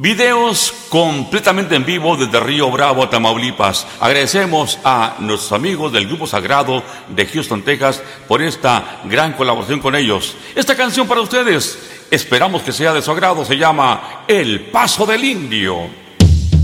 Videos completamente en vivo desde Río Bravo, Tamaulipas. Agradecemos a nuestros amigos del Grupo Sagrado de Houston, Texas, por esta gran colaboración con ellos. Esta canción para ustedes, esperamos que sea de su agrado, se llama El Paso del Indio.